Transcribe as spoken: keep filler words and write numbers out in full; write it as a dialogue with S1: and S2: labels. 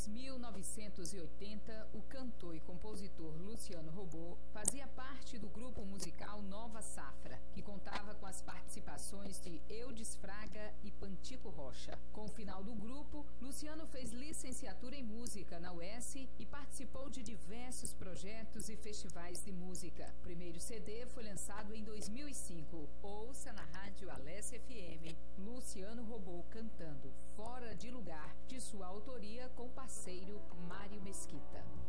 S1: mil novecentos e oitenta, o cantor e compositor Luciano Robô fazia parte do grupo musical Nova Safra, que contava com as participações de Eudes Fraga e Pantico Rocha. Com o final do grupo, Luciano fez licenciatura em música na U E S e participou de diversos projetos e festivais de música. O primeiro C D foi lançado em dois mil e cinco. Ouça na rádio Alesse F M, Luciano Robô cantando Fora de Lugar, de sua autoria com o parceiro Mário Mesquita.